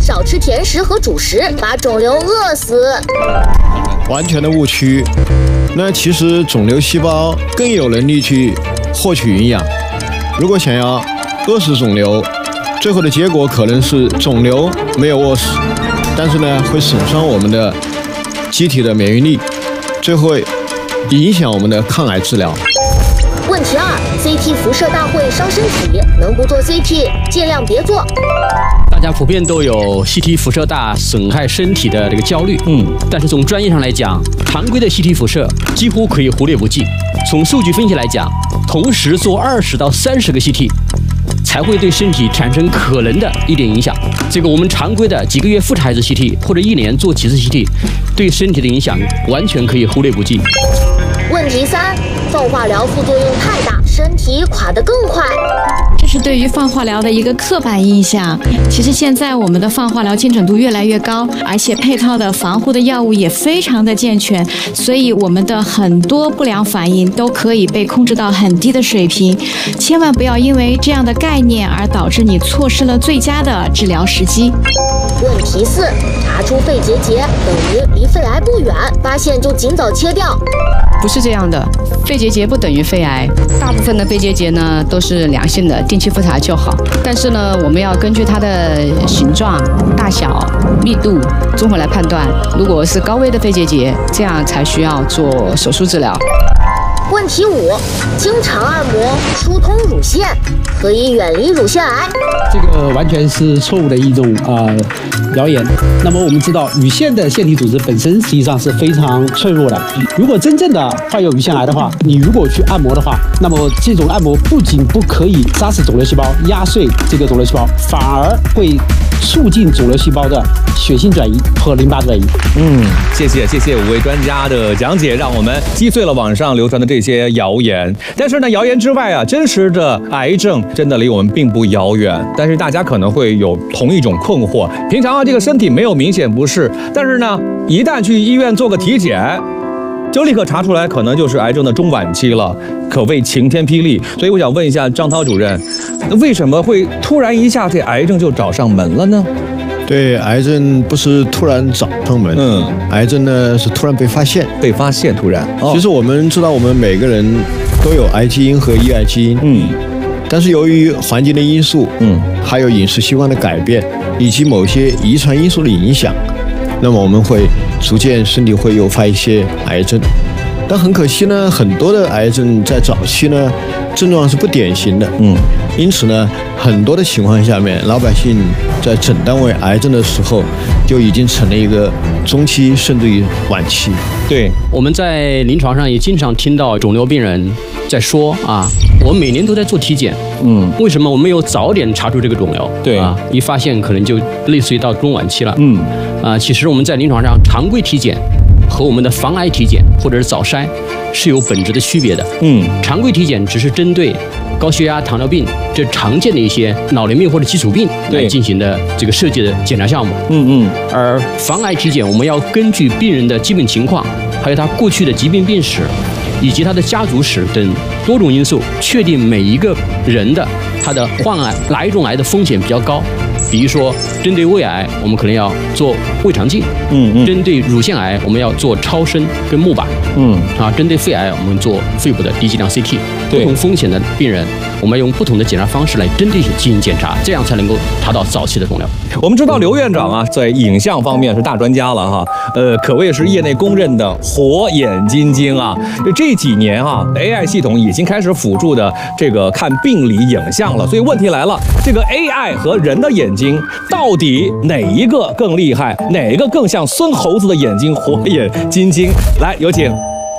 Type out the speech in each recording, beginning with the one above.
少吃甜食和主食，把肿瘤饿死。 完全的误区。那其实肿瘤细胞更有能力去获取营养。如果想要饿死肿瘤，最后的结果可能是肿瘤没有饿死，但是呢会损伤我们的机体的免疫力，最后影响我们的抗癌治疗。 问题二 ，CT 辐射大会伤身体，能不做 CT尽量别做。 大家普遍都有 CT 辐射大损害身体的这个焦虑，但是从专业上来讲，常规的 CT 辐射几乎可以忽略不计。从数据分析来讲，同时做20到30个 CT， 才会对身体产生可能的一点影响。这个我们常规的几个月复查一次 CT， 或者1年做几次 CT， 对身体的影响完全可以忽略不计。 问题3，放化疗副作用太大，身体垮得更快。 这是对于放化疗的一个刻板印象。其实现在我们的放化疗精准度越来越高，而且配套的防护的药物也非常的健全，所以我们的很多不良反应都可以被控制到很低的水平。千万不要因为这样的概念而导致你错失了最佳的治疗时机。 问题4，查出肺结节等于离肺癌不远，发现就尽早切掉。 不是这样的，肺结节不等于肺癌，大部分的肺结节呢都是良性的，定期复查就好。但是呢，我们要根据它的形状、大小、密度综合来判断。如果是高危的肺结节，这样才需要做手术治疗。 问题5，经常按摩疏通乳腺可以远离乳腺癌。 这个完全是错误的一种谣言。那么我们知道，乳腺的腺体组织本身实际上是非常脆弱的。如果真正的患有乳腺癌的话，你如果去按摩的话，那么这种按摩不仅不可以杀死肿瘤细胞、压碎这个肿瘤细胞，反而会促进肿瘤细胞的血清转移和淋巴转移。 谢谢5位专家的讲解，让我们击碎了网上流传的这些谣言。但是呢，谣言之外啊，真实的癌症真的离我们并不遥远。但是大家可能会有同一种困惑：平常这个身体没有明显不适，但是呢，一旦去医院做个体检，就立刻查出来可能就是癌症的中晚期了，可谓晴天霹雳。所以我想问一下张涛主任，为什么会突然一下这癌症就找上门了呢？ 对，癌症不是突然找上门，癌症呢是突然被发现， 突然。 其实我们知道，我们每个人都有癌基因和抑癌基因，但是由于环境的因素，还有饮食习惯的改变，以及某些遗传因素的影响，那么我们会逐渐身体会诱发一些癌症。但很可惜呢，很多的癌症在早期呢症状是不典型的，因此呢，很多的情况下面，老百姓在诊断为癌症的时候，就已经成了一个中期甚至于晚期。 对，我们在临床上也经常听到肿瘤病人在说啊，我每年都在做体检，为什么我没有早点查出这个肿瘤？对啊，一发现可能就类似于到中晚期了。其实我们在临床上常规体检和我们的防癌体检或者是早筛是有本质的区别的。常规体检只是针对高血压、糖尿病这常见的一些脑瘤病或者基础病来进行的这个设计的检查项目。而防癌体检，我们要根据病人的基本情况，还有他过去的疾病病史，以及他的家族史等多种因素，确定每一个人的他的患癌哪一种癌的风险比较高。比如说，针对胃癌，我们可能要做胃肠镜；针对乳腺癌，我们要做超声跟钼靶；针对肺癌，我们做肺部的低剂量 CT。不同风险的病人，我们用不同的检查方式来针对性进行检查，这样才能够查到早期的肿瘤。 我们知道刘院长啊，在影像方面是大专家了哈，可谓是业内公认的火眼金睛啊。这几年啊 ，AI 系统已经开始辅助的这个看病理影像了。所以问题来了，这个 AI 和人的眼睛到底哪一个更厉害？哪一个更像孙猴子的眼睛，火眼金睛？来，有请。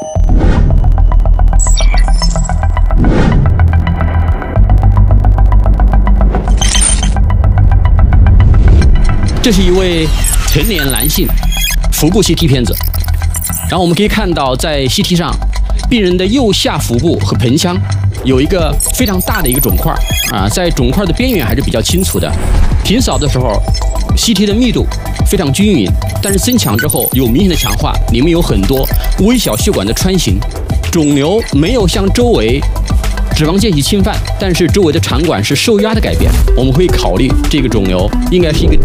这是一位成年男性腹部 CT 片子，然后我们可以看到，在 CT 上，病人的右下腹部和盆腔有一个非常大的一个肿块啊，在肿块的边缘还是比较清楚的。平扫的时候 ，CT 的密度非常均匀，但是增强之后有明显的强化，里面有很多微小血管的穿行，肿瘤没有向周围脂肪间隙侵犯，但是周围的肠管是受压的改变，我们会考虑这个肿瘤应该是一个